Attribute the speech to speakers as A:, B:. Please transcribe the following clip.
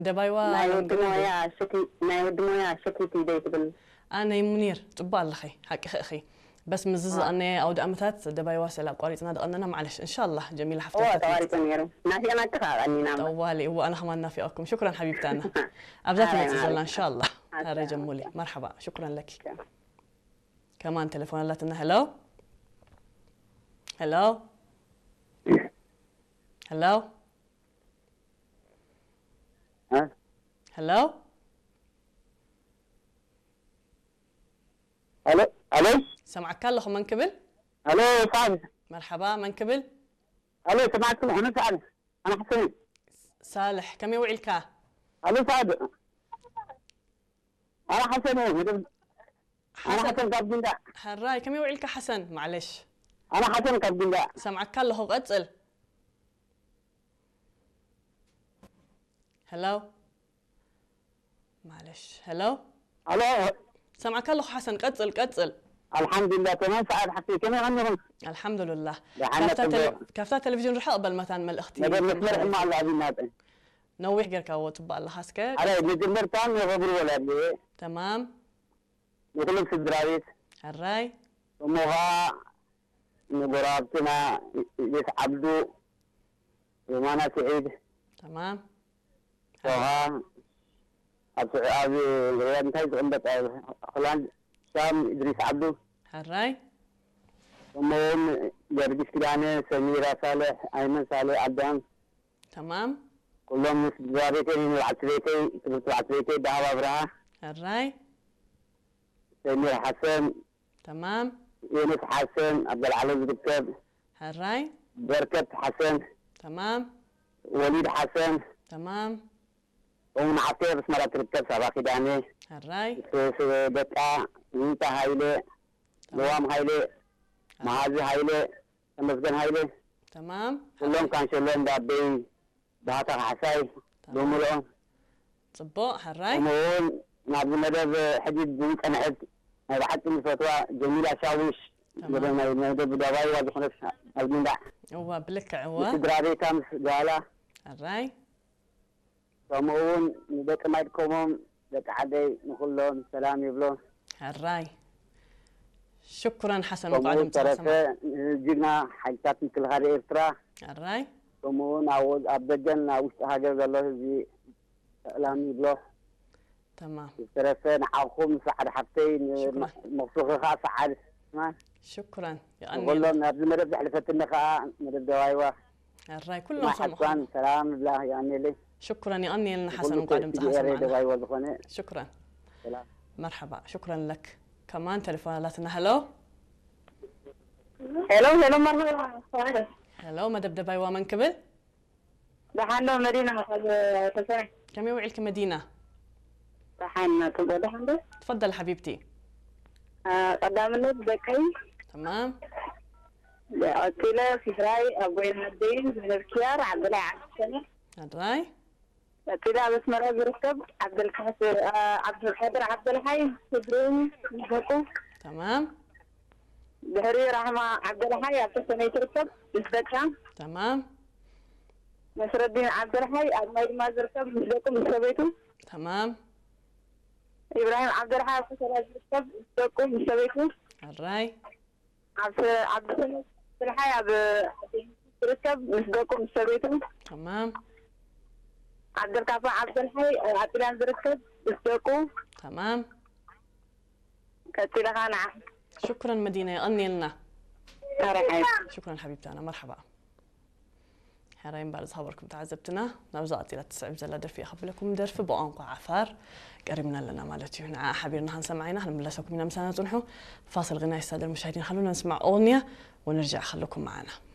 A: دبايوا
B: ما يودموا يا شكي ما يودموا يا شكي تيدي تقول
A: أنا منير تبع الخي حق أخي بس مزز أنا أو دأمتات دبايوا سلا قاريت نادق أننا معلش إن شاء الله جميلة حفتة
B: تواريت نيرو ناسي أنا كفار أني نعم
A: طوالي وأنا كمان نافيكم شكرا حبيبتنا أبزاتنا تزلنا إن شاء الله هذا جمولي مرحبا شكرا لك كمان تليفوناتنا هلو هلو هلو هلو
B: الو
A: سمعك الله من قبل
B: الو سعد
A: مرحبا من قبل
B: الو سمعتكم انا سعد انا حسين
A: صالح كم يوعي الكا
B: الو سعد انا حسين انا حسن كابدين
A: هراي كم يوعي الكا حسن معلش
B: انا حسن كابدين
A: سمعك الله قتل هلو معلش هلو
B: الو
A: سمعك الله حسن قتل
B: الحمد لله تمام سعد حسين كم يغني
A: الحمد لله
B: كافتا
A: تلفزيون رح اقبل مثلا من الاختي
B: نقدر نسمع مع العظيم
A: نوح غير كاو تبع الله حسكه
B: على نجمر تام يغبر ولا بي
A: تمام
B: يقولون في الدراويس
A: الراي
B: وموها نقرابتنا يس عبدو ومانا سعيد
A: تمام
B: وها أبي غير نتايج عندك خلان شام إدريس عبدو
A: الراي
B: ومهم جربيس كدانة سميرة صالح أيمن صالح عبدان
A: تمام
B: كلهم مسجاريتين العتريتي دعوة برا
A: الراي
B: سمير حسن
A: تمام
B: يونس حسن عبد العزيز الكتاب
A: الراي
B: بركة حسن
A: تمام
B: وليد حسن
A: تمام
B: ومن عطير اسمه الكتاب سباقي داني
A: الراي
B: بقى انت هايلي دوام هايلي معازي هايلي مسجن هايلي
A: تمام
B: كلهم كان شلون دابي بهاتا حساي دوملون
A: صبوق الراي
B: ومون نابي مدد حديد بنت انا عبت هذا حتى من فتوى جميلة شاويش قبل ما يمدد بدواي وادخل البين ده
A: هو بلك هو
B: استدراري كامس قالا
A: الراي
B: ومون نبيك ما يدكمهم لك عدي نقول لهم سلام يبلون
A: الراي شكرا حسن وقعدم
B: ترى جينا حاجات مثل هذه إفترا
A: الراي
B: ومون عود أبدجن عود هاجر الله زي سلام يبلون
A: تمام
B: ترى نحاول مساعد حفتين مخصوص خاص عاد ما
A: شكرا
B: نقول لهم قبل ما نبدأ حلفتنا خا نبدأ أيوة
A: الراي كلهم
B: سمحوا سلام بالله يعني لي
A: شكرا يا لنا حسن وقعدم
B: معنا
A: شكرا
B: سلام
A: مرحبا شكرا لك كمان تليفوناتنا هلو
C: هلو مرحبا
A: هلو ما دبدباي ومن قبل
C: دحنا مدينة تسعين
A: كم يوعي لك مدينة
C: دحنا تبغى
A: تفضل حبيبتي
C: قدامنا بكي
A: تمام
C: أكيلا في فراي أبوين الدين من الكيار عبد الله عبد
A: الراي
C: أكيلا بس مرة بركب عبد القادر عبد الحي سدرين بكو
A: تمام
C: بهري رحمة عبد الحي عبد السمي تركب بسدكان
A: تمام
C: نصر الدين عبد الحي أبو ما تركب بسدكم بسبيتو
A: تمام
C: إبراهيم عبد الحي عبد السلام بسدكم بسبيتو
A: الراي
C: عبد الحي عبد تركب بسدكم بسبيتو
A: تمام
C: عبد الكافي عبد الحي عبد الان تركب بسدكم
A: تمام
C: كتير خانع
A: شكرا مدينة يغني لنا شكرا حبيبتي أنا مرحبا هراين بعد صبركم تعذبتنا نبزاتي لتسعب زلا درفي أخبر لكم درف بقانق عفار قريبنا لنا مالتي هنا حبيرنا هنسمعينا هنملسكم من مسانا تنحو فاصل غناء السادة المشاهدين خلونا نسمع أغنية ونرجع خلوكم معنا